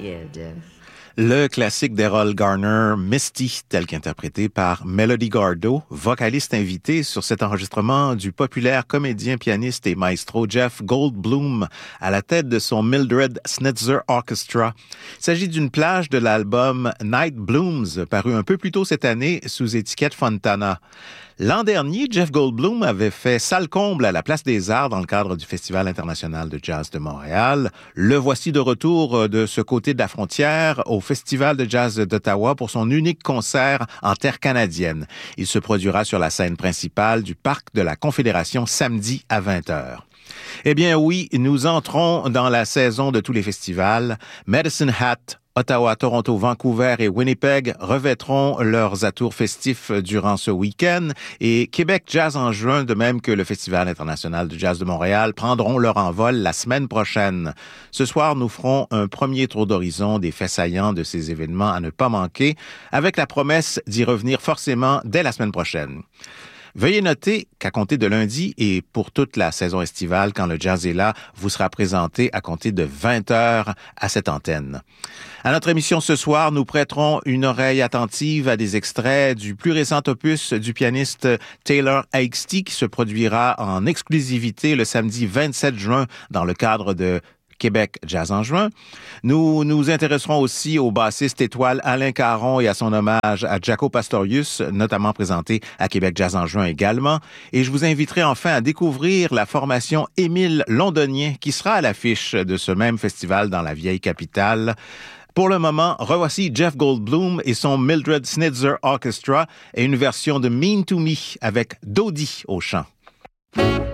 Yeah, Jeff. Le classique d'Errol Garner, Misty, tel qu'interprété par Melody Gardot, vocaliste invité sur cet enregistrement du populaire comédien, pianiste et maestro Jeff Goldblum à la tête de son Mildred Snitzer Orchestra. Il s'agit d'une plage de l'album Night Blooms, paru un peu plus tôt cette année sous étiquette Fontana. L'an dernier, Jeff Goldblum avait fait salle comble à la Place des Arts dans le cadre du Festival international de jazz de Montréal. Le voici de retour de ce côté de la frontière au Festival de jazz d'Ottawa pour son unique concert en terre canadienne. Il se produira sur la scène principale du Parc de la Confédération samedi à 20h. Eh bien oui, nous entrons dans la saison de tous les festivals. Medicine Hat, Ottawa, Toronto, Vancouver et Winnipeg revêteront leurs atours festifs durant ce week-end et Québec Jazz en juin, de même que le Festival international de jazz de Montréal, prendront leur envol la semaine prochaine. Ce soir, nous ferons un premier tour d'horizon des faits saillants de ces événements à ne pas manquer, avec la promesse d'y revenir forcément dès la semaine prochaine. Veuillez noter qu'à compter de lundi et pour toute la saison estivale, quand le jazz est là, vous sera présenté à compter de 20h à cette antenne. À notre émission ce soir, nous prêterons une oreille attentive à des extraits du plus récent opus du pianiste Taylor Haggerty qui se produira en exclusivité le samedi 27 juin dans le cadre de Québec Jazz en juin. Nous nous intéresserons aussi au bassiste étoile Alain Caron et à son hommage à Jaco Pastorius, notamment présenté à Québec Jazz en juin également. Et je vous inviterai enfin à découvrir la formation Émile Londonien qui sera à l'affiche de ce même festival dans la vieille capitale. Pour le moment, revoici Jeff Goldblum et son Mildred Snitzer Orchestra et une version de Mean to Me avec Dodie au chant.